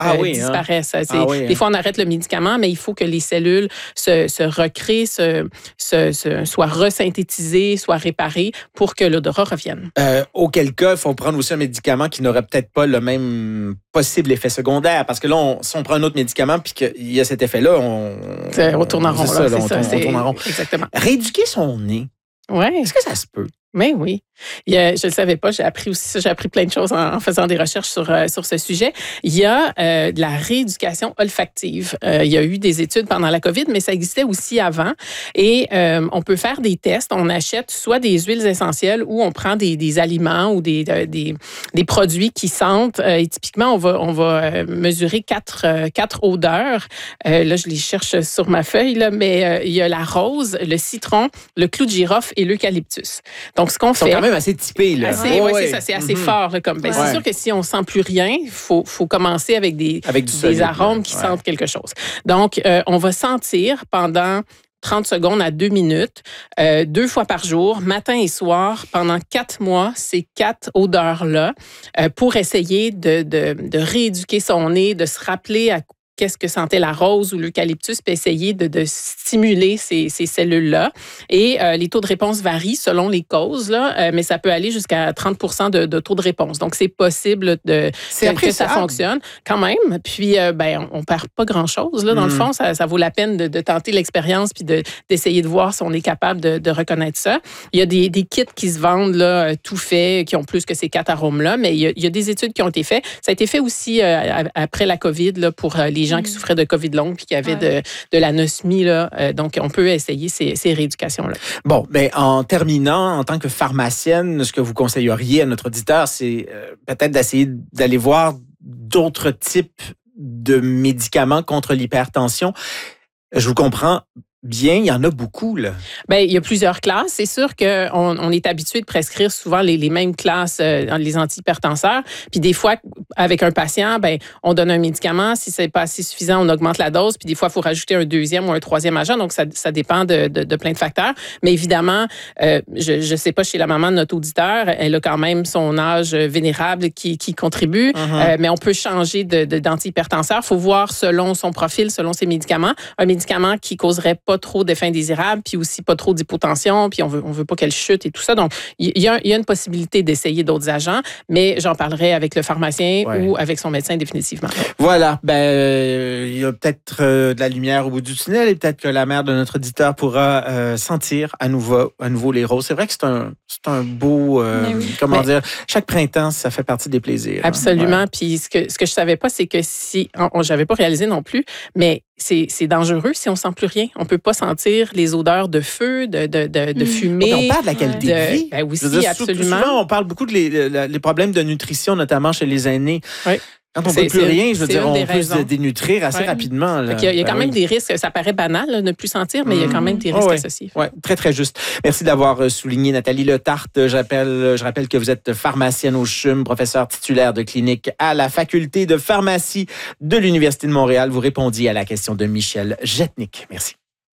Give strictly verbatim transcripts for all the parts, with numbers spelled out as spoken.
ah euh, oui, disparaissent. Hein? C'est, ah oui, des fois, on arrête le médicament, mais il faut que les cellules se, se recréent, se, se, se, soient resynthétisées, soient réparées pour que l'odorat revienne. Euh, auquel cas, il faut prendre aussi un médicament qui n'aurait peut-être pas le même possible effet secondaire. Parce que là, on, si on prend un autre médicament puis qu'il y a cet effet-là, on, c'est, on tourne en rond. C'est là, ça, là, c'est on, ça, tourne, c'est, on tourne en rond. Exactement. Rééduquer son nez. Ouais. Est-ce que ça se peut? Mais oui. Il y a, je ne le savais pas, j'ai appris aussi ça, j'ai appris plein de choses en, en faisant des recherches sur, euh, sur ce sujet. Il y a euh, de la rééducation olfactive. Euh, il y a eu des études pendant la COVID, mais ça existait aussi avant. Et euh, on peut faire des tests. On achète soit des huiles essentielles ou on prend des, des aliments ou des, des, des produits qui sentent. Euh, et typiquement, on va, on va mesurer quatre, euh, quatre odeurs. Euh, là, je les cherche sur ma feuille, là, mais euh, il y a la rose, le citron, le clou de girofle et l'eucalyptus. Donc, ce qu'on Ils sont fait... quand même assez typés, là. Assez, oh, ouais, ouais. c'est ça, c'est assez mm-hmm. fort. Là, comme, ben, ouais. C'est sûr que si on ne sent plus rien, il faut, faut commencer avec des, avec du des solide, arômes là. qui ouais. sentent quelque chose. Donc, euh, on va sentir pendant trente secondes à deux minutes, euh, deux fois par jour, matin et soir, pendant quatre mois, ces quatre odeurs-là, euh, pour essayer de, de, de rééduquer son nez, de se rappeler à qu'est-ce que sentait la rose ou l'eucalyptus, puis essayer de, de stimuler ces, ces cellules-là. Et euh, les taux de réponse varient selon les causes, là, euh, mais ça peut aller jusqu'à trente pour cent de, de taux de réponse. Donc, c'est possible de, c'est que, que ça fonctionne quand même. Puis, euh, ben, on ne perd pas grand-chose. Là, dans mmh. le fond, ça, ça vaut la peine de, de tenter l'expérience puis de, d'essayer de voir si on est capable de, de reconnaître ça. Il y a des, des kits qui se vendent là, tout faits, qui ont plus que ces quatre arômes-là, mais il y, a, il y a des études qui ont été faites. Ça a été fait aussi euh, après la COVID là, pour euh, les gens qui souffraient de COVID longue puis qui avaient ouais. de, de l'anosmie. Là. Euh, donc, on peut essayer ces, ces rééducations-là. Bon, bien, en terminant, en tant que pharmacienne, ce que vous conseilleriez à notre auditeur, c'est euh, peut-être d'essayer d'aller voir d'autres types de médicaments contre l'hypertension. Je vous comprends bien, il y en a beaucoup, là. Bien, il y a plusieurs classes. C'est sûr qu'on on est habitué de prescrire souvent les, les mêmes classes, euh, les antihypertenseurs. Puis des fois, avec un patient, ben on donne un médicament. Si c'est pas assez suffisant, on augmente la dose. Puis des fois, il faut rajouter un deuxième ou un troisième agent. Donc, ça, ça dépend de, de, de plein de facteurs. Mais évidemment, euh, je ne sais pas chez la maman de notre auditeur, elle a quand même son âge vénérable qui, qui contribue. Uh-huh. Euh, mais on peut changer de, de, d'antihypertenseur. Il faut voir selon son profil, selon ses médicaments. Un médicament qui causerait pas pas trop d'effets indésirables, puis aussi pas trop d'hypotension, puis on veut, on veut pas qu'elle chute et tout ça. Donc, il y a, il y a une possibilité d'essayer d'autres agents, mais j'en parlerai avec le pharmacien ouais. ou avec son médecin définitivement. Voilà. Ben, euh, il y a peut-être euh, de la lumière au bout du tunnel et peut-être que la mère de notre auditeur pourra euh, sentir à nouveau, à nouveau les roses. C'est vrai que c'est un, c'est un beau, euh, oui. comment mais, dire, chaque printemps, ça fait partie des plaisirs. Absolument. Hein? Ouais. Puis ce que, ce que je savais pas, c'est que si, on, on, j'avais pas réalisé non plus, mais c'est, c'est dangereux si on sent plus rien. On peut pas sentir les odeurs de feu, de, de, de, de fumée. On parle de la qualité de, de vie. Ben aussi, dire, absolument. Souvent, on parle beaucoup de les, les problèmes de nutrition, notamment chez les aînés. Oui. Quand on ne peut plus rien, je veux dire, on peut raisons. se dénutrir assez ouais. rapidement. Là. Il y a, il y a quand ben même oui. des risques. Ça paraît banal de ne plus sentir, mais mmh. il y a quand même des risques oh, ouais. associés. Oui, très, très juste. Merci d'avoir souligné, Nathalie Letarte. J'appelle, je rappelle que vous êtes pharmacienne au C H U M, professeure titulaire de clinique à la Faculté de pharmacie de l'Université de Montréal. Vous répondiez à la question de Michel Jetnik. Merci.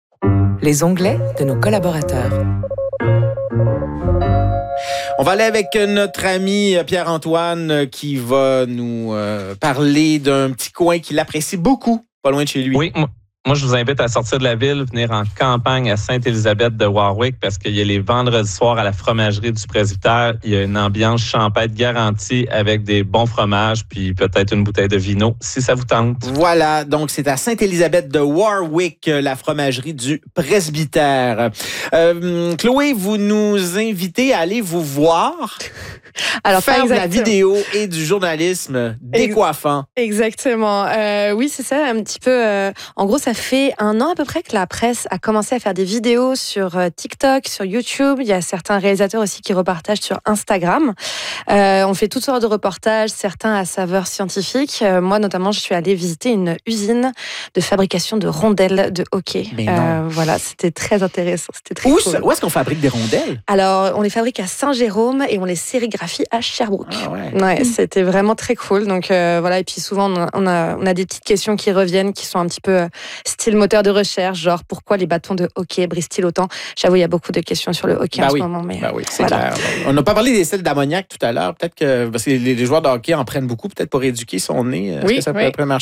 Les onglets de nos collaborateurs. On va aller avec notre ami Pierre-Antoine qui va nous euh, parler d'un petit coin qu'il apprécie beaucoup, pas loin de chez lui. Oui, moi, moi je vous invite à sortir de la ville, venir en campagne à Sainte-Élisabeth de Warwick parce qu'il y a les vendredis soirs à la fromagerie du presbytère. Il y a une ambiance champêtre garantie avec des bons fromages puis peut-être une bouteille de vino si ça vous tente. Voilà, donc c'est à Sainte-Élisabeth de Warwick, la fromagerie du presbytère. Euh, Chloé, vous nous invitez à aller vous voir. Alors, faire de la vidéo et du journalisme décoiffant. Exactement. Euh, oui, c'est ça, un petit peu. Euh, en gros, ça fait un an à peu près que la presse a commencé à faire des vidéos sur euh, TikTok, sur YouTube. Il y a certains réalisateurs aussi qui repartagent sur Instagram. Euh, on fait toutes sortes de reportages, certains à saveur scientifique. Euh, moi, notamment, je suis allée visiter une usine de fabrication de rondelles de hockey. Mais non. Euh, voilà, c'était très intéressant. C'était très où, cool. Où est-ce qu'on fabrique des rondelles? Alors, on les fabrique à Saint-Jérôme et on les sérigraphie à Sherbrooke. Ah ouais. Ouais, mmh. C'était vraiment très cool. Donc euh, voilà, et puis souvent on a, on a on a des petites questions qui reviennent, qui sont un petit peu style moteur de recherche, genre pourquoi les bâtons de hockey brisent-ils autant? J'avoue, il y a beaucoup de questions sur le hockey bah en oui. ce moment. Mais bah oui, c'est voilà. clair. On n'a pas parlé des sels d'ammoniac tout à l'heure. Peut-être que parce que les, les joueurs de hockey en prennent beaucoup, peut-être pour éduquer son nez. Est-ce Oui, que ça oui. peut marcher?